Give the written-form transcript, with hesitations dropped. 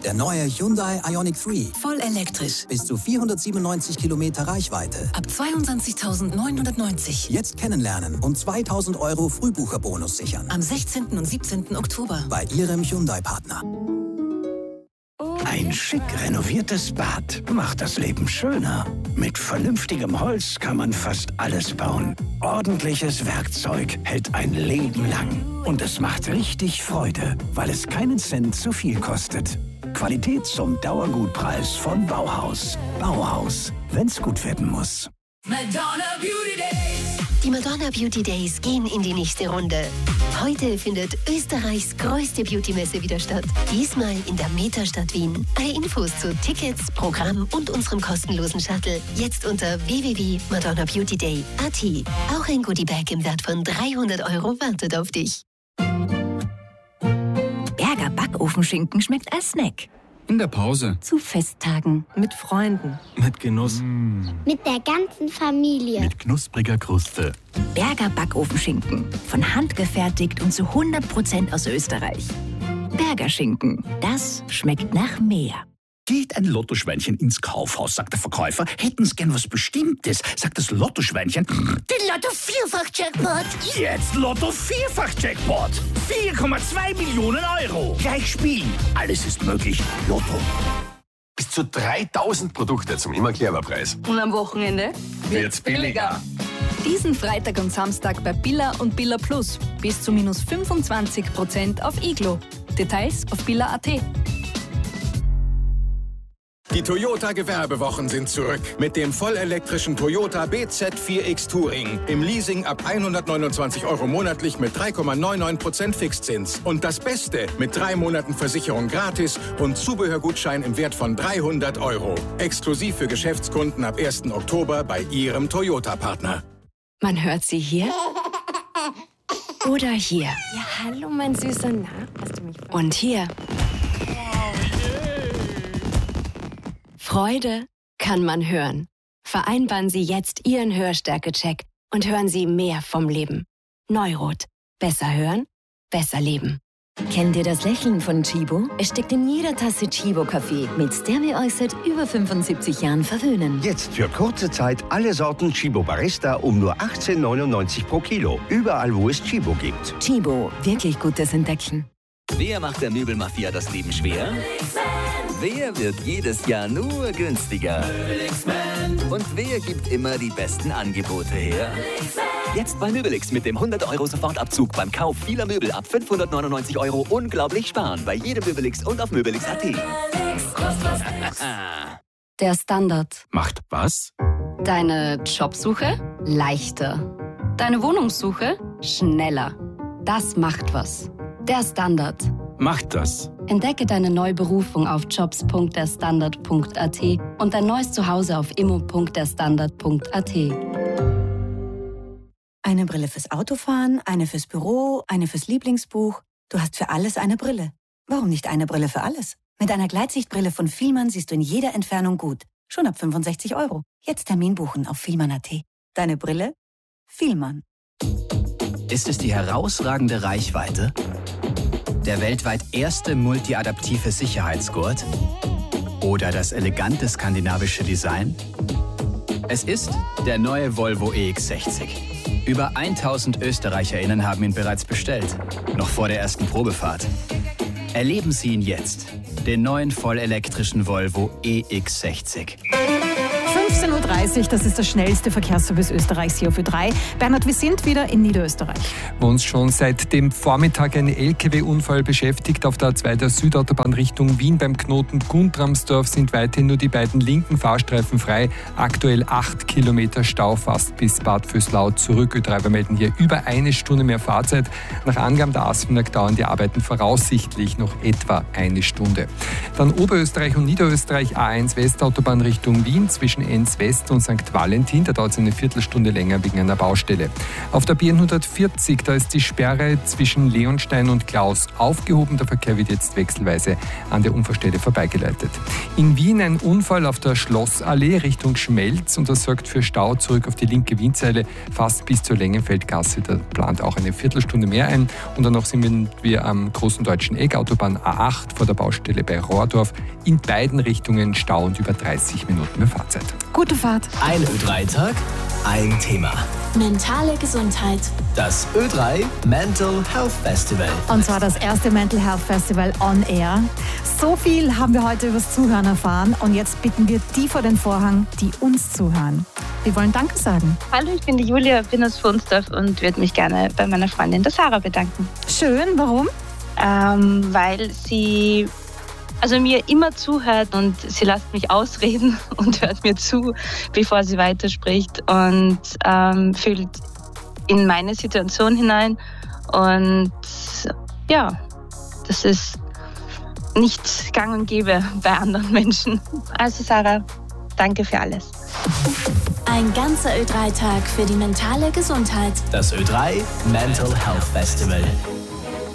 Der neue Hyundai Ioniq 3. Voll elektrisch. Bis zu 497 Kilometer Reichweite. Ab 22.990. Jetzt kennenlernen und 2.000 € Frühbucherbonus sichern. Am 16. und 17. Oktober. Bei Ihrem Hyundai-Partner. Ein schick renoviertes Bad macht das Leben schöner. Mit vernünftigem Holz kann man fast alles bauen. Ordentliches Werkzeug hält ein Leben lang. Und es macht richtig Freude, weil es keinen Cent zu viel kostet. Qualität zum Dauergutpreis von Bauhaus. Bauhaus, wenn's gut werden muss. Madonna Beauty Days. Die Madonna Beauty Days gehen in die nächste Runde. Heute findet Österreichs größte Beauty-Messe wieder statt. Diesmal in der Metastadt Wien. Alle Infos zu Tickets, Programm und unserem kostenlosen Shuttle jetzt unter www.madonnabeautyday.at. Auch ein Goodiebag im Wert von 300 € wartet auf dich. Berger Backofenschinken schmeckt als Snack. In der Pause. Zu Festtagen. Mit Freunden. Mit Genuss. Mit der ganzen Familie. Mit knuspriger Kruste. Berger Backofenschinken. Von Hand gefertigt und zu 100% aus Österreich. Berger Schinken. Das schmeckt nach mehr. Geht ein Lottoschweinchen ins Kaufhaus, sagt der Verkäufer. Hätten's gern was Bestimmtes, sagt das Lottoschweinchen. Den Lotto-Vierfach-Jackpot. Jetzt Lotto-Vierfach-Jackpot. 4,2 Millionen €. Gleich spielen. Alles ist möglich. Lotto. Bis zu 3.000 Produkte zum Immer-Clever-Preis. Und am Wochenende wird's billiger. Diesen Freitag und Samstag bei Billa und Billa Plus. Bis zu minus 25% auf Iglo. Details auf billa.at. Die Toyota-Gewerbewochen sind zurück. Mit dem vollelektrischen Toyota BZ4X Touring. Im Leasing ab 129 € monatlich mit 3,99% Fixzins. Und das Beste, mit 3 Monaten Versicherung gratis und Zubehörgutschein im Wert von 300 €. Exklusiv für Geschäftskunden ab 1. Oktober bei Ihrem Toyota-Partner. Man hört sie hier oder hier. Ja, hallo, mein Süßer. Na, hast du mich und hier. Freude kann man hören. Vereinbaren Sie jetzt Ihren Hörstärke-Check und hören Sie mehr vom Leben. Neurot. Besser hören, besser leben. Kennt ihr das Lächeln von Chibo? Es steckt in jeder Tasse Chibo-Kaffee, mit der wir euch seit über 75 Jahren verwöhnen. Jetzt für kurze Zeit alle Sorten Chibo Barista um nur 18,99 pro Kilo. Überall, wo es Chibo gibt. Chibo, wirklich gutes Entdecken. Wer macht der Möbelmafia das Leben schwer? Wer wird jedes Jahr nur günstiger? Und wer gibt immer die besten Angebote her? Jetzt bei Möbelix mit dem 100 € Sofortabzug beim Kauf vieler Möbel ab 599 € unglaublich sparen bei jedem Möbelix und auf möbelix.at. Der Standard. Macht was? Deine Jobsuche leichter. Deine Wohnungssuche schneller. Das macht was. Der Standard. Macht das. Entdecke deine neue Berufung auf jobs.derstandard.at und dein neues Zuhause auf immo.derstandard.at. Eine Brille fürs Autofahren, eine fürs Büro, eine fürs Lieblingsbuch. Du hast für alles eine Brille. Warum nicht eine Brille für alles? Mit einer Gleitsichtbrille von Fielmann siehst du in jeder Entfernung gut. Schon ab 65 €. Jetzt Termin buchen auf fielmann.at. Deine Brille? Fielmann. Ist es die herausragende Reichweite? Der weltweit erste multiadaptive Sicherheitsgurt? Oder das elegante skandinavische Design? Es ist der neue Volvo EX60. Über 1000 ÖsterreicherInnen haben ihn bereits bestellt, noch vor der ersten Probefahrt. Erleben Sie ihn jetzt, den neuen vollelektrischen Volvo EX60. 15:30 Uhr, das ist das schnellste Verkehrsservice Österreichs hier auf Ö3. Bernhard, wir sind wieder in Niederösterreich. Wo uns schon seit dem Vormittag ein LKW-Unfall beschäftigt. Auf der A2 der Südautobahn Richtung Wien beim Knoten Guntramsdorf sind weiterhin nur die beiden linken Fahrstreifen frei. Aktuell 8 Kilometer Stau fast bis Bad Vöslau zurück. Ö3 melden hier über 1 Stunde mehr Fahrzeit. Nach Angaben der ASFINAG dauern die Arbeiten voraussichtlich noch etwa 1 Stunde. Dann Oberösterreich und Niederösterreich A1 Westautobahn Richtung Wien zwischen Enns West West und St. Valentin. Da dauert es eine Viertelstunde länger wegen einer Baustelle. Auf der B140, da ist die Sperre zwischen Leonstein und Klaus aufgehoben. Der Verkehr wird jetzt wechselweise an der Unfallstelle vorbeigeleitet. In Wien ein Unfall auf der Schlossallee Richtung Schmelz und das sorgt für Stau zurück auf die linke Wienzeile fast bis zur Längenfeldgasse. Da plant auch eine Viertelstunde mehr ein. Und dann noch sind wir am großen deutschen Eck, Autobahn A8 vor der Baustelle bei Rohrdorf. In beiden Richtungen Stau und über 30 Minuten mehr Fahrzeit. Gute Fahrt. Ein Ö3-Tag, ein Thema. Mentale Gesundheit. Das Ö3 Mental Health Festival. Und zwar das erste Mental Health Festival on Air. So viel haben wir heute übers Zuhören erfahren und jetzt bitten wir die vor den Vorhang, die uns zuhören. Wir wollen Danke sagen. Hallo, ich bin die Julia, bin aus Funsdorf und würde mich gerne bei meiner Freundin, der Sarah, bedanken. Schön, warum? Weil sie mir immer zuhört und sie lässt mich ausreden und hört mir zu, bevor sie weiterspricht und fühlt in meine Situation hinein. Und ja, das ist nicht gang und gäbe bei anderen Menschen. Also Sarah, danke für alles. Ein ganzer Ö3-Tag für die mentale Gesundheit. Das Ö3 Mental Health Festival.